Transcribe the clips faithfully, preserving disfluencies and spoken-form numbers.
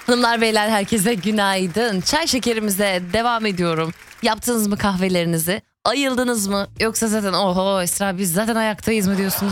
Hanımlar beyler herkese günaydın. Çay şekerimize devam ediyorum. Yaptınız mı kahvelerinizi? Ayıldınız mı? Yoksa zaten oho Esra biz zaten ayaktayız mı diyorsunuz?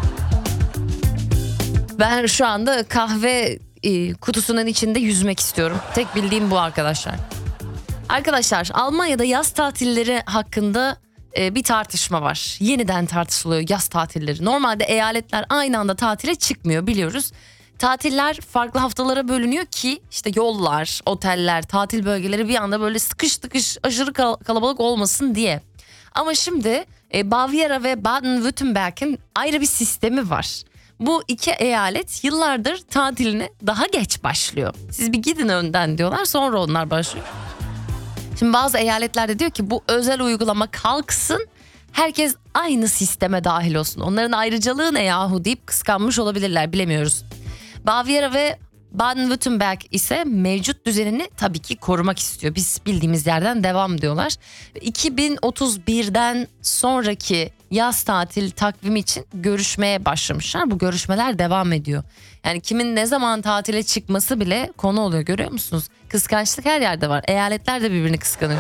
Ben şu anda kahve e, kutusunun içinde yüzmek istiyorum. Tek bildiğim bu arkadaşlar. Arkadaşlar Almanya'da yaz tatilleri hakkında e, bir tartışma var. Yeniden tartışılıyor yaz tatilleri. Normalde eyaletler aynı anda tatile çıkmıyor biliyoruz. Tatiller farklı haftalara bölünüyor ki işte yollar, oteller, tatil bölgeleri bir anda böyle sıkış tıkış aşırı kal- kalabalık olmasın diye. Ama şimdi e, Bavyera ve Baden-Württemberg'in ayrı bir sistemi var. Bu iki eyalet yıllardır tatiline daha geç başlıyor. Siz bir gidin önden diyorlar, sonra onlar başlıyor. Şimdi bazı eyaletlerde diyor ki bu özel uygulama kalksın, herkes aynı sisteme dahil olsun. Onların ayrıcalığı ne yahu deyip kıskanmış olabilirler, bilemiyoruz. Bavyera ve Baden-Württemberg ise mevcut düzenini tabii ki korumak istiyor. Biz bildiğimiz yerden devam diyorlar. iki bin otuz birden sonraki yaz tatil takvimi için görüşmeye başlamışlar. Bu görüşmeler devam ediyor. Yani kimin ne zaman tatile çıkması bile konu oluyor, görüyor musunuz? Kıskançlık her yerde var. Eyaletler de birbirini kıskanıyor.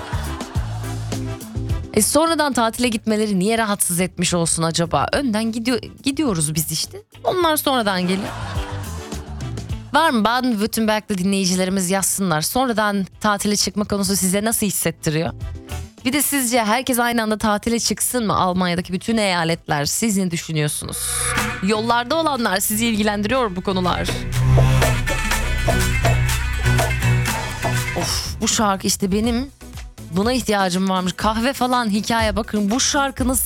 E sonradan tatile gitmeleri niye rahatsız etmiş olsun acaba? Önden gidiyor, gidiyoruz biz işte. Onlar sonradan geliyor. Var mı Baden-Württemberg'li dinleyicilerimiz yazsınlar. Sonradan tatile çıkma konusu size nasıl hissettiriyor? Bir de sizce herkes aynı anda tatile çıksın mı? Almanya'daki bütün eyaletler, siz ne düşünüyorsunuz? Yollarda olanlar, sizi ilgilendiriyor bu konular. Of, bu şarkı işte benim buna ihtiyacım varmış. Kahve falan hikaye, bakın bu şarkının